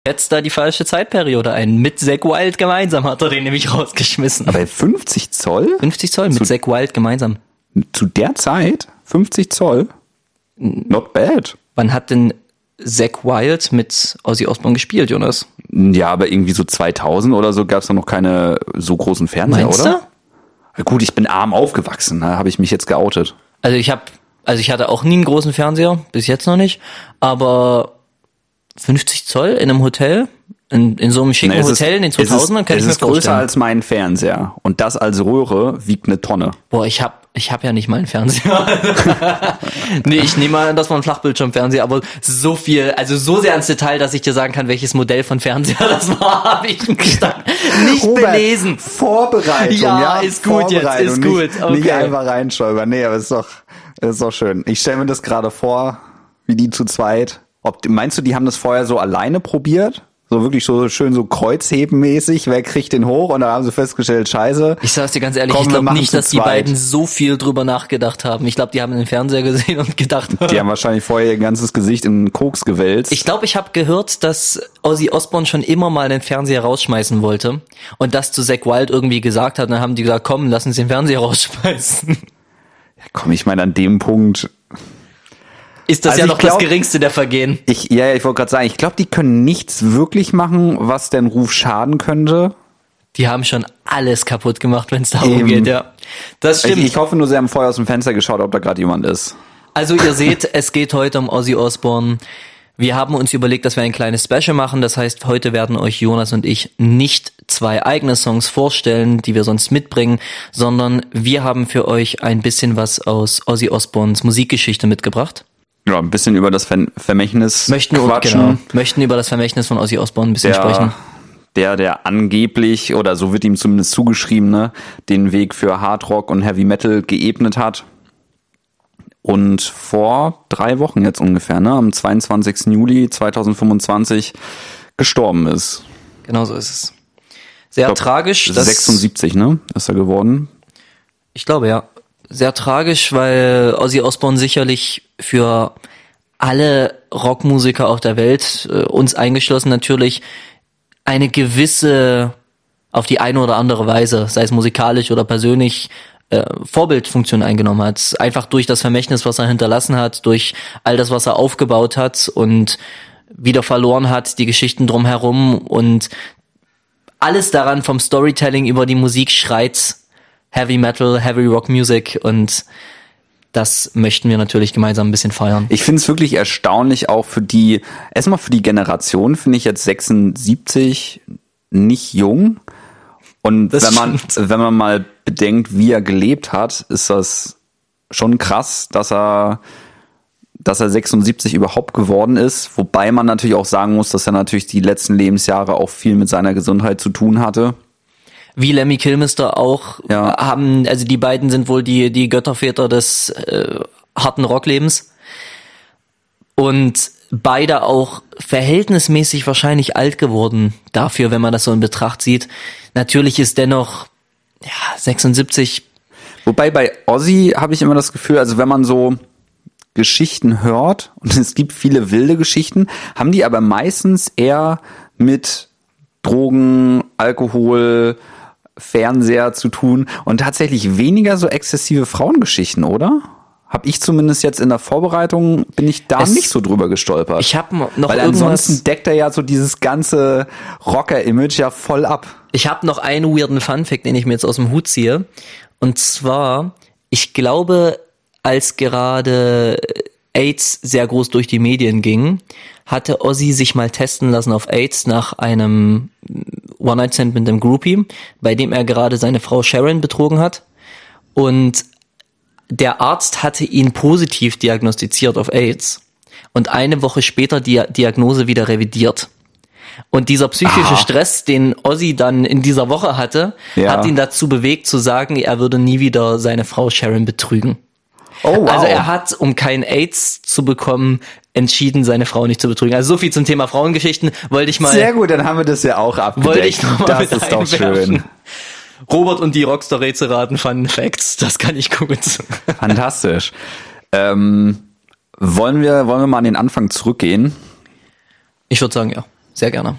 Jetzt da die falsche Zeitperiode ein. Mit Zack Wild gemeinsam hat er den nämlich rausgeschmissen. Aber 50 Zoll? 50 Zoll mit Zack Wild gemeinsam. Zu der Zeit? 50 Zoll? Not bad. Wann hat denn Zack Wild mit Ozzy Osbourne gespielt, Jonas? Ja, aber irgendwie so 2000 oder so gab es noch keine so großen Fernseher, Meinst oder? Du? Gut, ich bin arm aufgewachsen, da habe ich mich jetzt geoutet. Also ich hatte auch nie einen großen Fernseher, bis jetzt noch nicht, aber 50 Zoll in einem Hotel, in so einem schicken Hotel in den 2000ern, kann ich mir vorstellen. Es ist größer als mein Fernseher und das als Röhre wiegt eine Tonne. Boah, ich hab ja nicht mal einen Fernseher. Nee, ich nehme an, das war ein Flachbildschirmfernseher, aber so viel, also so sehr ans Detail, dass ich dir sagen kann, welches Modell von Fernseher das war, habe ich nicht Robert, belesen. Vorbereitung, ja, ist gut jetzt, ist gut. Okay. Nicht einfach reinstolpern. Nee, aber ist doch schön. Ich stelle mir das gerade vor, wie die zu zweit. Meinst du, die haben das vorher so alleine probiert? So wirklich so schön so kreuzhebenmäßig, wer kriegt den hoch? Und dann haben sie festgestellt, scheiße. Ich sag's dir ganz ehrlich, ich glaube nicht, dass die beiden so viel drüber nachgedacht haben. Ich glaube, die haben den Fernseher gesehen und gedacht. Die haben wahrscheinlich vorher ihr ganzes Gesicht in Koks gewälzt. Ich glaube, ich habe gehört, dass Ozzy Osbourne schon immer mal den Fernseher rausschmeißen wollte und das zu Zack Wild irgendwie gesagt hat. Und dann haben die gesagt, komm, lass uns den Fernseher rausschmeißen. Ja, komm, ich meine, an dem Punkt ist das also ja noch das geringste der Vergehen. Ich wollte gerade sagen, ich glaube, die können nichts wirklich machen, was den Ruf schaden könnte. Die haben schon alles kaputt gemacht, wenn es darum geht, ja. Das stimmt. Ich hoffe nur, sie haben vorher aus dem Fenster geschaut, ob da gerade jemand ist. Also ihr seht, es geht heute um Ozzy Osbourne. Wir haben uns überlegt, dass wir ein kleines Special machen. Das heißt, heute werden euch Jonas und ich nicht 2 eigene Songs vorstellen, die wir sonst mitbringen, sondern wir haben für euch ein bisschen was aus Ozzy Osbournes Musikgeschichte mitgebracht. Ja, ein bisschen über das Vermächtnis möchten über das Vermächtnis von Ozzy Osbourne ein bisschen sprechen. Der angeblich, oder so wird ihm zumindest zugeschrieben, ne, den Weg für Hardrock und Heavy Metal geebnet hat. Und vor 3 Wochen jetzt ungefähr, ne, am 22. Juli 2025 gestorben ist. Genau so ist es. Sehr tragisch. 76, ne, ist er geworden. Ich glaube, ja. Sehr tragisch, weil Ozzy Osbourne sicherlich für alle Rockmusiker auf der Welt, uns eingeschlossen natürlich, eine gewisse, auf die eine oder andere Weise, sei es musikalisch oder persönlich, Vorbildfunktion eingenommen hat. Einfach durch das Vermächtnis, was er hinterlassen hat, durch all das, was er aufgebaut hat und wieder verloren hat, die Geschichten drumherum und alles daran vom Storytelling über die Musik schreit Heavy Metal, Heavy Rock Music und das möchten wir natürlich gemeinsam ein bisschen feiern. Ich finde es wirklich erstaunlich auch erstmal für die Generation finde ich jetzt 76 nicht jung. Und wenn man mal bedenkt, wie er gelebt hat, ist das schon krass, dass er 76 überhaupt geworden ist. Wobei man natürlich auch sagen muss, dass er natürlich die letzten Lebensjahre auch viel mit seiner Gesundheit zu tun hatte. Wie Lemmy Kilmister auch haben, also die beiden sind wohl die Götterväter des harten Rocklebens und beide auch verhältnismäßig wahrscheinlich alt geworden dafür, wenn man das so in Betracht zieht. Natürlich ist dennoch 76. Wobei bei Ozzy habe ich immer das Gefühl, also wenn man so Geschichten hört und es gibt viele wilde Geschichten, haben die aber meistens eher mit Drogen, Alkohol, Fernseher zu tun und tatsächlich weniger so exzessive Frauengeschichten, oder? Hab ich zumindest jetzt in der Vorbereitung, bin ich da nicht so drüber gestolpert. Ich habe noch weil ansonsten deckt er ja so dieses ganze Rocker-Image ja voll ab. Ich habe noch einen weirden Funfact, den ich mir jetzt aus dem Hut ziehe. Und zwar, ich glaube, als gerade AIDS sehr groß durch die Medien ging, hatte Ozzy sich mal testen lassen auf AIDS nach einem One-Night-Stand mit einem Groupie, bei dem er gerade seine Frau Sharon betrogen hat. Und der Arzt hatte ihn positiv diagnostiziert auf AIDS und eine Woche später die Diagnose wieder revidiert. Und dieser psychische Stress, den Ozzy dann in dieser Woche hatte, hat ihn dazu bewegt zu sagen, er würde nie wieder seine Frau Sharon betrügen. Oh, wow. Also er hat, um kein AIDS zu bekommen, entschieden, seine Frau nicht zu betrügen. Also so viel zum Thema Frauengeschichten wollte ich mal. Sehr gut, dann haben wir das ja auch abgedeckt. Wollte ich noch mal das mit ist doch schön. Robert und die Rockstar-Rätselraten Fun Facts, das kann ich gut. Fantastisch. Wollen wir mal an den Anfang zurückgehen? Ich würde sagen, ja, sehr gerne.